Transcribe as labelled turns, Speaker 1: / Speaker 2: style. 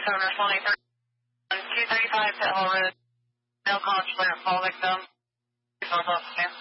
Speaker 1: responding 235 Pit Hall Road, Dale College Flare fall victim. Northwest San